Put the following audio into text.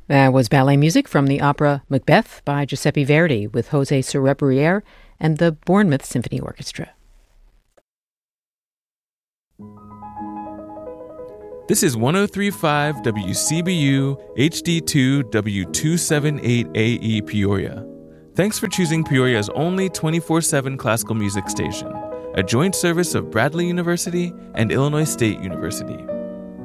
That was ballet music from the opera Macbeth by Giuseppe Verdi with Jose Cerebriere and the Bournemouth Symphony Orchestra. This is 103.5 WCBU HD2 W278AE Peoria. Thanks for choosing Peoria's only 24/7 classical music station, a joint service of Bradley University and Illinois State University.